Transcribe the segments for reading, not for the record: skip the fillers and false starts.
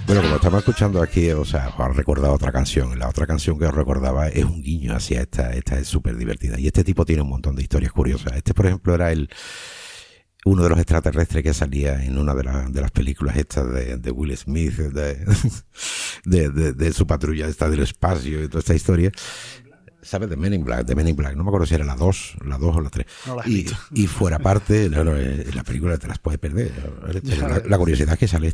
Bueno, como estamos escuchando aquí, o sea, os han recordado otra canción. La otra canción que os recordaba es un guiño hacia esta es súper divertida. Y este tipo tiene un montón de historias curiosas. Este, por ejemplo, era uno de los extraterrestres que salía en una de las películas estas de Will Smith, de su patrulla esta del espacio y toda esta historia. ¿Sabes? De Men in Black. No me acuerdo si era la 2 o la 3. No la he visto. Y fuera parte, la película te las puedes perder. La curiosidad es que sale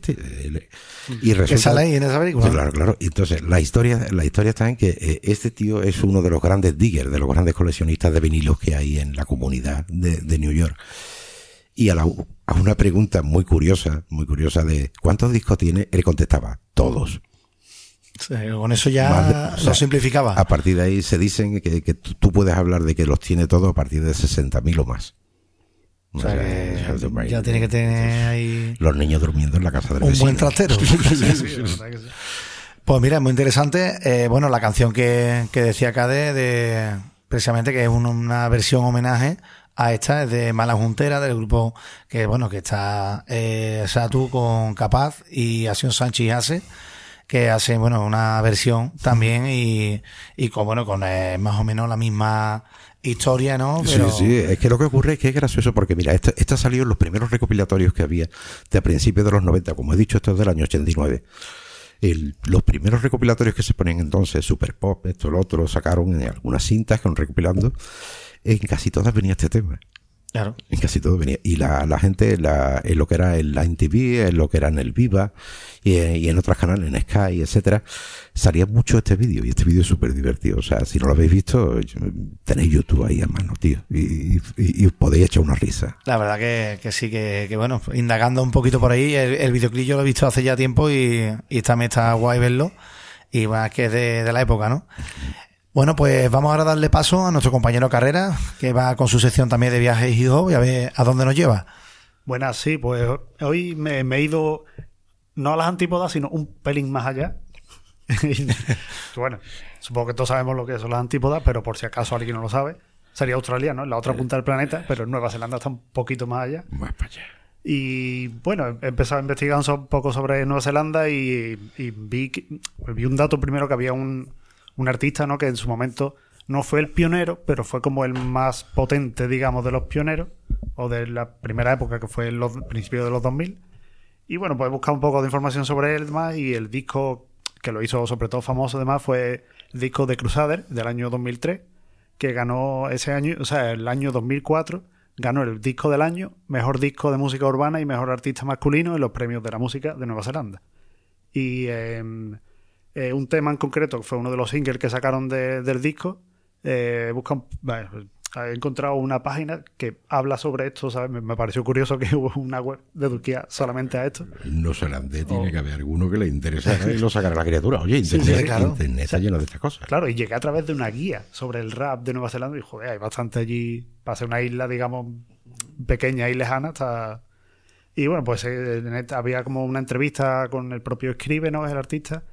y resulta, ¿que sale ahí en esa película? Sí, claro. Y entonces, la historia está en que este tío es uno de los grandes diggers, de los grandes coleccionistas de vinilos que hay en la comunidad de New York. Y a una pregunta muy curiosa de ¿cuántos discos tiene? Él contestaba, todos. Sí, con eso ya lo simplificaba. A partir de ahí se dicen que tú puedes hablar de que los tiene todos a partir de 60.000 o más. O sea, que ya tiene que tener ahí los niños durmiendo en la casa del vecino. Un buen trastero. Sí, pues mira, es muy interesante. Bueno, la canción que decía Cade, precisamente que es una versión homenaje a esta, es de Mala Juntera, del grupo que está Satu con Capaz y Acción Sánchez y Hace, que hacen, una versión también y con más o menos la misma historia, ¿no? Pero... Sí, es que lo que ocurre es que es gracioso porque, mira, esto salió en los primeros recopilatorios que había de principios de los 90, como he dicho, esto es del año 89. Los primeros recopilatorios que se ponían entonces, Super Pop, esto, lo otro, sacaron en algunas cintas que van recopilando, en casi todas venía este tema. Claro. En casi todo venía. Y la gente, en lo que era en Line TV, en lo que era en el Viva, y en otros canales, en Sky, etcétera, salía mucho este vídeo, y este vídeo es súper divertido. O sea, si no lo habéis visto, tenéis YouTube ahí a mano, tío, y os podéis echar una risa. La verdad que sí, que indagando un poquito por ahí, el videoclip yo lo he visto hace ya tiempo y también está guay verlo, y más que es de la época, ¿no? Bueno, pues vamos ahora a darle paso a nuestro compañero Carrera, que va con su sección también de viajes y hop, y a ver a dónde nos lleva. Buenas, sí, pues hoy me he ido no a las antípodas, sino un pelín más allá. Bueno, supongo que todos sabemos lo que son las antípodas, pero por si acaso alguien no lo sabe, sería Australia, ¿no? En la otra punta del planeta, pero Nueva Zelanda está un poquito más allá. Más para allá. Y bueno, he empezado a investigar un poco sobre Nueva Zelanda y vi un dato primero, que había un artista, ¿no?, que en su momento no fue el pionero, pero fue como el más potente, digamos, de los pioneros, o de la primera época, que fue en los principios de los 2000. Y bueno, pues he buscado un poco de información sobre él, demás, y el disco que lo hizo sobre todo famoso, además, fue el disco de Crusader, del año 2003, que ganó ese año, o sea, el año 2004, ganó el disco del año, mejor disco de música urbana y mejor artista masculino en los premios de la música de Nueva Zelanda. Y un tema en concreto, que fue uno de los singles que sacaron del disco, he encontrado una página que habla sobre esto, ¿sabes? Me pareció curioso que hubo una web dedicada solamente a esto. No solamente tiene que haber alguno que le interese y lo sacará a la criatura. Oye, Internet, claro. Internet está lleno de estas cosas. Claro, y llegué a través de una guía sobre el rap de Nueva Zelanda y, joder, hay bastante allí, para ser una isla, digamos, pequeña y lejana, está... Y bueno, pues había como una entrevista con el propio Scribe, ¿no?, es el artista,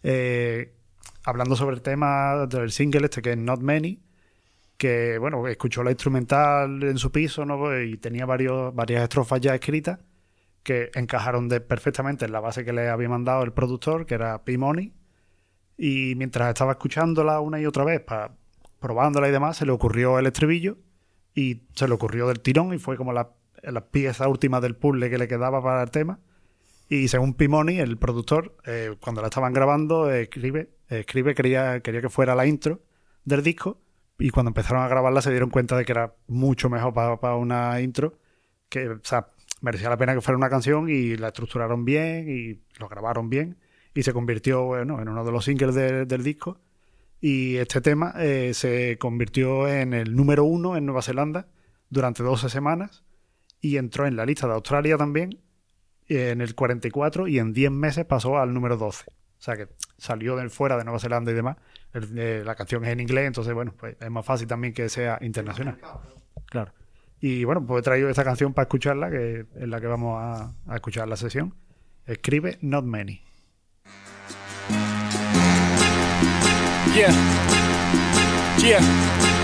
hablando sobre el tema del single este, que es Not Many, que bueno, escuchó la instrumental en su piso, ¿no?, y tenía varias estrofas ya escritas que encajaron perfectamente en la base que le había mandado el productor, que era P-Money, y mientras estaba escuchándola una y otra vez, probándola y demás, se le ocurrió el estribillo y se le ocurrió del tirón, y fue como la pieza última del puzzle que le quedaba para el tema. Y según P-Money, el productor, cuando la estaban grabando, escribe quería que fuera la intro del disco, y cuando empezaron a grabarla se dieron cuenta de que era mucho mejor para una intro, que, o sea, merecía la pena que fuera una canción, y la estructuraron bien y lo grabaron bien, y se convirtió, bueno, en uno de los singles del disco. Y este tema se convirtió en el número 1 en Nueva Zelanda durante 12 semanas, y entró en la lista de Australia también en el 44, y en 10 meses pasó al número 12. O sea que salió fuera de Nueva Zelanda y demás. La canción es en inglés, entonces bueno, pues es más fácil también que sea internacional. Claro. Y bueno, pues he traído esta canción para escucharla, que es la que vamos a escuchar la sesión. Escribe Not Many. Yeah.